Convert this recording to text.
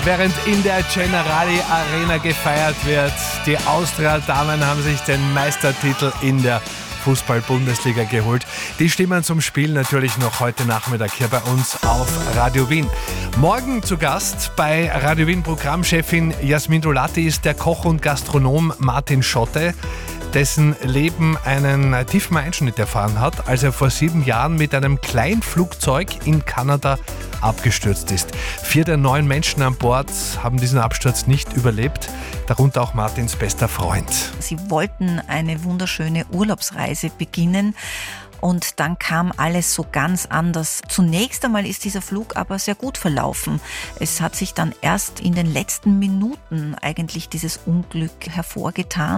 während in der Generali Arena gefeiert wird. Die Austria-Damen haben sich den Meistertitel in der Fußball-Bundesliga geholt. Die stimmen zum Spiel natürlich noch heute Nachmittag hier bei uns auf Radio Wien. Morgen zu Gast bei Radio Wien Programmchefin Jasmin Dolati ist der Koch und Gastronom Martin Schotte, dessen Leben einen tiefen Einschnitt erfahren hat, als er vor 7 Jahren mit einem Kleinflugzeug in Kanada abgestürzt ist. 4 der 9 Menschen an Bord haben diesen Absturz nicht überlebt, darunter auch Martins bester Freund. Sie wollten eine wunderschöne Urlaubsreise beginnen. Und dann kam alles so ganz anders. Zunächst einmal ist dieser Flug aber sehr gut verlaufen. Es hat sich dann erst in den letzten Minuten eigentlich dieses Unglück hervorgetan.